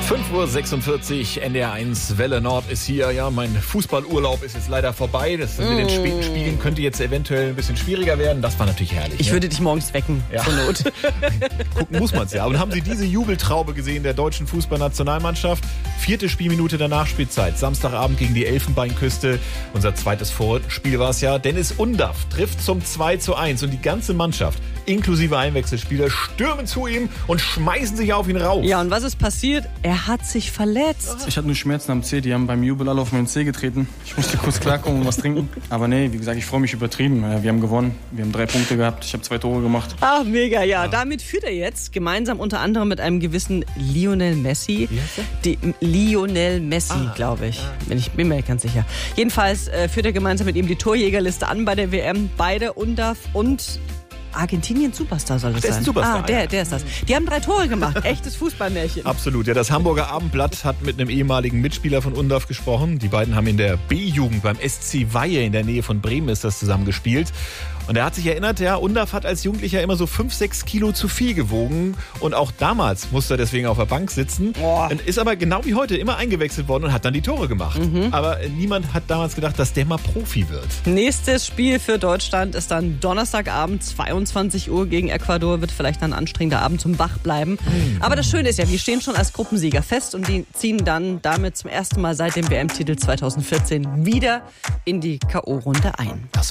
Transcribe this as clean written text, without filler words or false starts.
5:46 Uhr, NDR1, Welle Nord ist hier. Ja, mein Fußballurlaub ist jetzt leider vorbei. Das mit den späten Spielen könnte jetzt eventuell ein bisschen schwieriger werden. Das war natürlich herrlich. Ich würde dich morgens wecken, zur Not. Gucken muss man es ja. Und haben Sie diese Jubeltraube gesehen der deutschen Fußballnationalmannschaft? 4. Spielminute der Nachspielzeit. Samstagabend gegen die Elfenbeinküste. Unser zweites Vorspiel war es ja. Dennis Undaff trifft zum 2:1 und die ganze Mannschaft, inklusive Einwechselspieler, stürmen zu ihm und schmeißen sich auf ihn rauf. Ja, und was ist passiert? Er hat sich verletzt. Ich hatte nur Schmerzen am Zeh, die haben beim Jubel alle auf meinen Zeh getreten. Ich musste kurz klarkommen und was trinken. Aber nee, wie gesagt, ich freue mich übertrieben. Wir haben gewonnen, wir haben 3 Punkte gehabt, ich habe 2 Tore gemacht. Ach, mega, ja. Damit führt er jetzt gemeinsam unter anderem mit einem gewissen Lionel Messi. Wie heißt der? Lionel Messi, glaube ich. Ich bin mir ganz sicher. Jedenfalls führt er gemeinsam mit ihm die Torjägerliste an bei der WM. Beide Undaff und Argentinien-Superstar soll das sein. Der ist ein Superstar. Der ist das. Die haben 3 Tore gemacht. Echtes Fußballmärchen. Absolut. Ja, das Hamburger Abendblatt hat mit einem ehemaligen Mitspieler von Undaff gesprochen. Die beiden haben in der B-Jugend beim SC Weihe in der Nähe von Bremen ist das zusammen gespielt. Und er hat sich erinnert, ja, Undaff hat als Jugendlicher immer so 5-6 Kilo zu viel gewogen. Und auch damals musste er deswegen auf der Bank sitzen. Und ist aber genau wie heute immer eingewechselt worden und hat dann die Tore gemacht. Aber niemand hat damals gedacht, dass der mal Profi wird. Nächstes Spiel für Deutschland ist dann Donnerstagabend, 22 Uhr gegen Ecuador. Wird vielleicht ein anstrengender Abend zum Wachbleiben. Aber das Schöne ist ja, wir stehen schon als Gruppensieger fest und die ziehen dann damit zum ersten Mal seit dem WM-Titel 2014 wieder in die K.O.-Runde ein. Das